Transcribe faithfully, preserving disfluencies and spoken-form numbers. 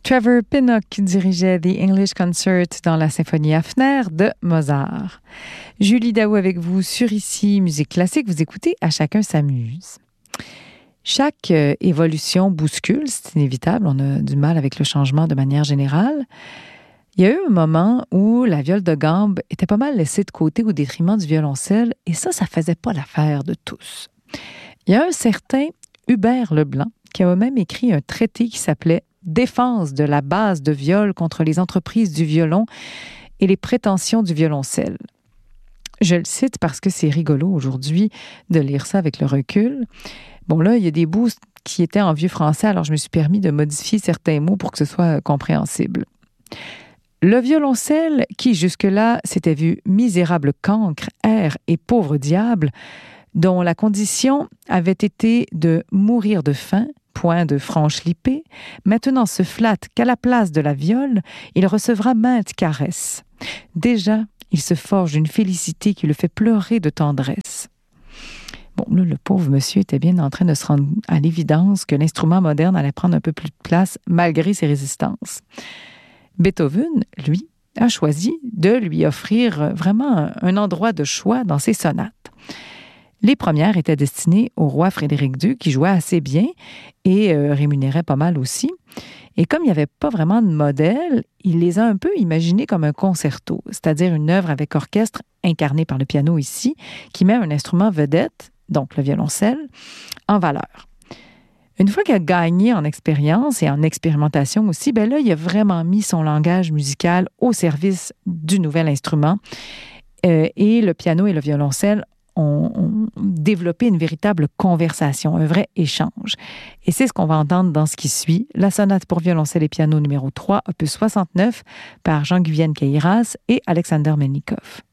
Trevor Pinnock dirigeait The English Concert dans la symphonie Hafner de Mozart. Julie Daou avec vous sur Ici Musique Classique. Vous écoutez À chacun s'amuse. Chaque euh, évolution bouscule, c'est inévitable. On a du mal avec le changement de manière générale. Il y a eu un moment où la viole de gambe était pas mal laissée de côté au détriment du violoncelle, et ça, ça faisait pas l'affaire de tous. Il y a un certain Hubert Leblanc qui a même écrit un traité qui s'appelait « Défense de la base de viol contre les entreprises du violon et les prétentions du violoncelle ». Je le cite parce que c'est rigolo aujourd'hui de lire ça avec le recul. Bon, là, il y a des bouts qui étaient en vieux français, alors je me suis permis de modifier certains mots pour que ce soit compréhensible. Le violoncelle, qui jusque-là s'était vu misérable cancre, air et pauvre diable, dont la condition avait été de mourir de faim, point de franche lipée, maintenant se flatte qu'à la place de la viole, il recevra maintes caresses. Déjà, il se forge une félicité qui le fait pleurer de tendresse. Bon, là, le pauvre monsieur était bien en train de se rendre à l'évidence que l'instrument moderne allait prendre un peu plus de place malgré ses résistances. Beethoven, lui, a choisi de lui offrir vraiment un endroit de choix dans ses sonates. Les premières étaient destinées au roi Frédéric deux, qui jouait assez bien et euh, rémunérait pas mal aussi. Et comme il n'y avait pas vraiment de modèle, il les a un peu imaginés comme un concerto, c'est-à-dire une œuvre avec orchestre incarnée par le piano ici, qui met un instrument vedette, donc le violoncelle, en valeur. Une fois qu'il a gagné en expérience et en expérimentation aussi, ben là, il a vraiment mis son langage musical au service du nouvel instrument. Euh, et le piano et le violoncelle ont, ont développé une véritable conversation, un vrai échange. Et c'est ce qu'on va entendre dans ce qui suit, la sonate pour violoncelle et piano numéro trois, opus soixante-neuf, par Jean-Guyenne Queyras et Alexander Melnikov.